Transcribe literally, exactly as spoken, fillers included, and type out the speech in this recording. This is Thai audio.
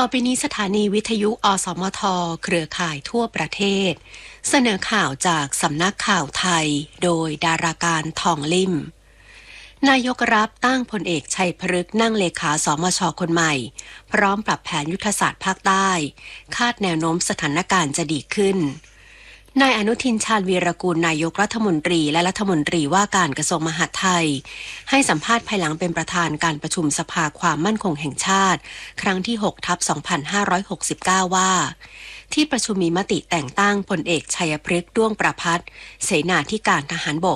อไปนี้สถานีวิทยุอสมทเครือข่ายทั่วประเทศเสนอข่าวจากสำนักข่าวไทยโดยดาราการทองลิ่มนายกรับตั้งพลเอกชัยพฤกษ์นั่งเลขาสมชคนใหม่พร้อมปรับแผนยุทธศาสตร์ภาคใต้คาดแนวโน้มสถานการณ์จะดีขึ้นนายอนุทินชาญวีรกูลนายกรัฐมนตรีและรัฐมนตรีว่าการกระทรวงมหาดไทยให้สัมภาษณ์ภายหลังเป็นประธานการประชุมสภาความมั่นคงแห่งชาติครั้งที่ หกทับสองพันห้าร้อยหกสิบเก้า ว่าที่ประชุมมีมติแต่งตั้งพลเอกชัยพฤกษ์ด้วงประภัตรเสนาธิการทหารบก